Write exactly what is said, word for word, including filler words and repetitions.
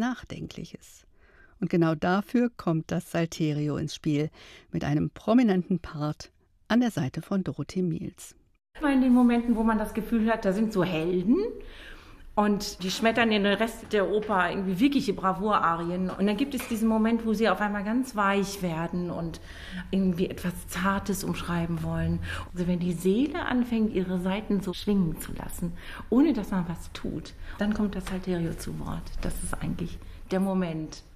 Nachdenkliches. Und genau dafür kommt das Salterio ins Spiel, mit einem prominenten Part an der Seite von Dorothee Miels. In den Momenten, wo man das Gefühl hat, da sind so Helden und die schmettern den Rest der Oper irgendwie wirkliche Bravour-Arien. Und dann gibt es diesen Moment, wo sie auf einmal ganz weich werden und irgendwie etwas Zartes umschreiben wollen. Also wenn die Seele anfängt, ihre Saiten so schwingen zu lassen, ohne dass man was tut, dann kommt das Salterio zu Wort. Das ist eigentlich der Moment.